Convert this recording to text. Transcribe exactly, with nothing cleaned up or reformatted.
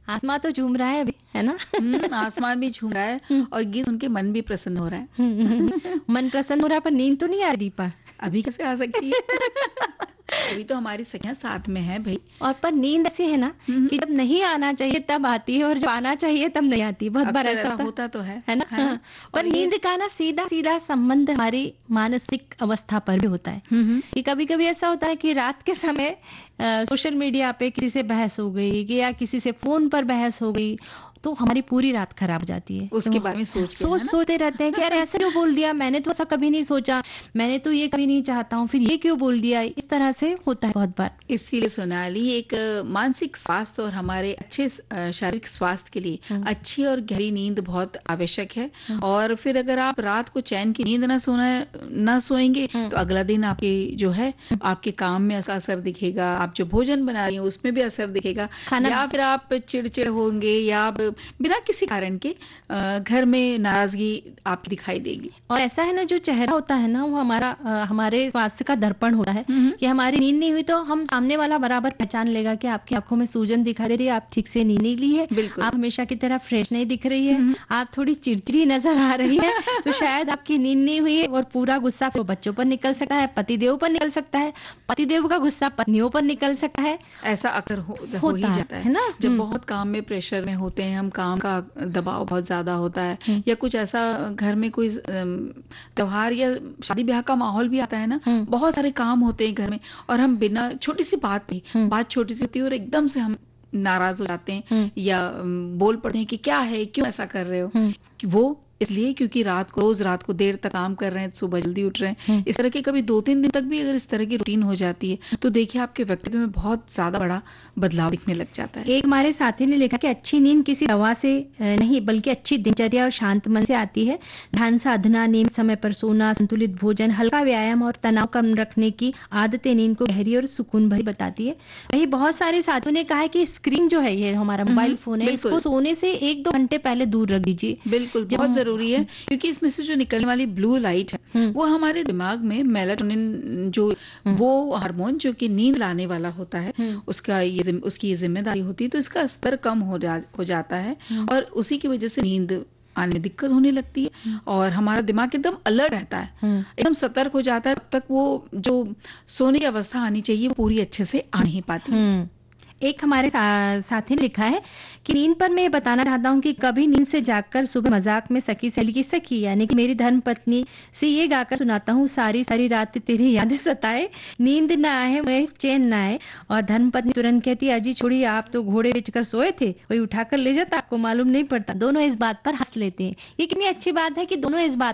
आसमां तो झूम रहा है अभी, है ना? हम्म, आसमान भी झूम रहा है हम्म। और गीत सुन के मन भी प्रसन्न हो रहा है। हम्म, मन प्रसन्न हो रहा है पर नींद तो नहीं आ रही दीपा। अभी कैसे आ सकती है? अभी तो हमारी सखियां साथ में है भाई। और पर नींद ऐसी है ना हम्म, कि जब नहीं आना चाहिए तब आती है और जब आना चाहिए तब नहीं आती। बहुत बार अक्सर ऐसा ऐसा होता है होता तो है है ना? है ना? हाँ। पर और ये नींद का ना सीधा सीधा संबंध हमारी मानसिक अवस्था पर भी होता है हम्म हम्म, कि कभी कभी ऐसा होता है कि रात के समय अ, सोशल मीडिया पे किसी से बहस हो गई कि या किसी से फोन पर बहस हो गई तो हमारी पूरी रात खराब हो जाती है। उसके तो बारे में सोच के, सोच है ना? सोचते रहते हैं कि यार ऐसे क्यों बोल दिया, मैंने तो ऐसा कभी नहीं सोचा, मैंने तो ये कभी नहीं चाहता हूँ, फिर ये क्यों बोल दिया। इस तरह से होता है बहुत बार। इसीलिए सोनाली एक अ, मानसिक स्वास्थ्य और हमारे अच्छे अ, शारीरिक स्वास्थ्य के लिए हम्म, अच्छी और गहरी नींद बहुत आवश्यक है। हम्म, और फिर अगर आप रात को चैन की नींद ना सोना ना सोएंगे हम्म, तो अगला दिन आपके जो है आपके काम में उसका असर दिखेगा, आप जो भोजन बना रही हैं उसमें भी असर दिखेगा, खाना या फिर आप चिड़चिड़ होंगे या आप बिना किसी कारण के अ, घर में नाराजगी आपकी दिखाई देगी। और ऐसा है ना जो चेहरा होता है ना वो हमारा अ, हमारे स्वास्थ्य का दर्पण होता है हम्म कि हमारी नींद नहीं हुई तो हम सामने वाला बराबर पहचान लेगा कि आपकी आंखों में सूजन दिखाई दे रही है, आप ठीक से नींद नहीं ली है, बिल्कुल। आप हमेशा की तरह फ्रेश नहीं दिख रही है, हम्म आप थोड़ी चिड़चिड़ी नजर आ रही है, तो शायद आपकी नींद नहीं हुई है। और पूरा गुस्सा फिर बच्चों पर निकल सकता है, पतिदेव पर निकल सकता है, पतिदेव का गुस्सा पत्नियों पर निकल सकता है। ऐसा अक्सर हो, हो होता ही है जाता है है ना? जब हम्म, बहुत काम में प्रेशर में होते हैं हम, काम का दबाव बहुत ज्यादा होता है हम्म, या कुछ ऐसा घर में कोई अम, त्योहार या शादी ब्याह का माहौल भी आता है ना, हम्म, बहुत सारे काम होते हैं घर में और हम बिना छोटी सी बात पे, हम्म, बात छोटी सी होती है और एकदम से हम नाराज हो जाते हैं हम्म, या अम, बोल पड़ते हैं कि क्या है, क्यों ऐसा कर रहे हो। हम्म, कि वो इसलिए क्योंकि रात को रोज रात को देर तक काम कर रहे हैं, सुबह जल्दी उठ रहे हैं। हम्म। इस तरह के कभी दो तीन दिन तक भी अगर इस तरह की रूटीन हो जाती है तो देखिए आपके व्यक्तित्व में बहुत ज्यादा बड़ा बदलाव दिखने लग जाता है। एक हमारे साथी ने लिखा कि अच्छी नींद किसी दवा से अ, नहीं बल्कि अच्छी दिनचर्या और शांत मन से आती है। ध्यान साधना, नियमित समय पर सोना, संतुलित भोजन, हल्का व्यायाम और तनाव कम रखने की आदतें नींद को गहरी और सुकून भरी बताती है। वही बहुत सारे साथियों ने कहा है कि स्क्रीन जो है, ये हमारा मोबाइल हम्म, फोन है, इसको बिल्कुल सोने से एक दो घंटे पहले दूर रख दीजिए। बिल्कुल जब बहुत हम जरूरी है क्योंकि इसमें से जो निकलने वाली ब्लू लाइट है हम्म, वो हमारे दिमाग में मेलाटोनिन जो हम्म, वो हार्मोन जो कि नींद लाने वाला होता है, हम्म, उसका ये जिम- उसकी ये जिम्मेदारी होती है, तो इसका स्तर कम हो जा हो जाता है हम्म, और उसी की वजह से नींद आने में दिक्कत होने लगती है हम्म, और हमारा दिमाग एकदम अलर्ट रहता है, हम्म, एकदम सतर्क हो जाता है। तब तक वो जो सोने की अवस्था आनी चाहिए वो पूरी अच्छे से आ नहीं पाती है। हम्म। एक हमारे सा, साथी ने लिखा है कि नींद पर मैं ये बताना चाहता हूँ कि कभी नींद से जागकर सुबह मजाक में सखी सहेली की सखी यानी कि मेरी धर्म पत्नी से ये गाकर सुनाता हूँ, सारी सारी रात तेरी यादें सताए, नींद ना आए मुझे चैन ना आए। और धर्म पत्नी तुरंत कहती है, अजी छोड़िए, आप तो घोड़े बेचकर सोए थे, कोई उठाकर ले जाता, आपको मालूम नहीं पड़ता। दोनों इस बात पर हंस लेते हैं। ये कितनी अच्छी बात है कि दोनों इस बात